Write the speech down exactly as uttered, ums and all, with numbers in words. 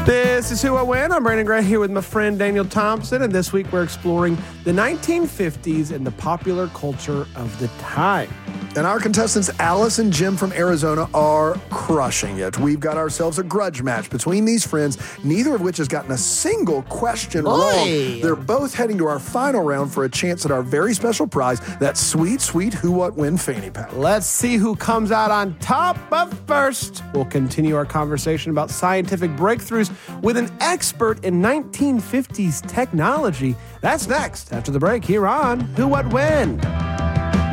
This is Who I Win. I'm Brandon Gray here with my friend Daniel Thompson, and this week we're exploring the nineteen fifties and the popular culture of the time. And our contestants, Alice and Jim from Arizona, are crushing it. We've got ourselves a grudge match between these friends, neither of which has gotten a single question Oy. wrong. They're both heading to our final round for a chance at our very special prize, that sweet, sweet Who What Win fanny pack. Let's see who comes out on top. But first, we'll continue our conversation about scientific breakthroughs with an expert in nineteen fifties technology. That's next after the break here on Who What When.